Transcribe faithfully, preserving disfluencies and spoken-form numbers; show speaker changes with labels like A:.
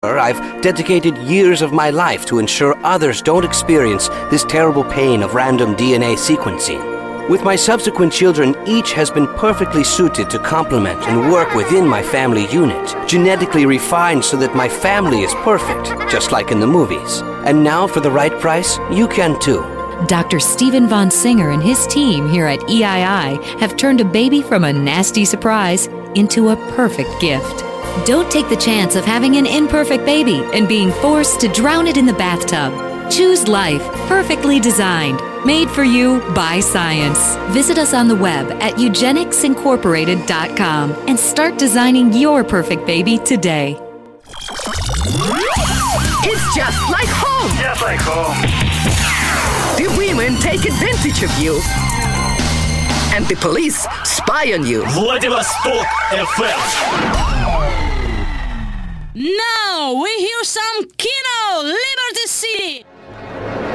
A: I've dedicated years of my life to ensure others don't experience this terrible pain of random D N A sequencing. With my subsequent children, each has been perfectly suited to complement and work within my family unit, genetically refined so that my family is perfect, just like in the movies. And now, for the right price, you can too.
B: Doctor Stephen Von Singer and his team here at E I I have turned a baby from a nasty surprise into a perfect gift. Don't take the chance of having an imperfect baby and being forced to drown it in the bathtub. Choose life, perfectly designed, made for you by science. Visit us on the web at eugenics incorporated dot com and start designing your perfect baby today.
C: It's just like home.
D: Just like home.
C: The women take advantage of you. And the police spy on you.
D: Vladivostok эф эм.
E: Now we hear some Kino, Liberty City.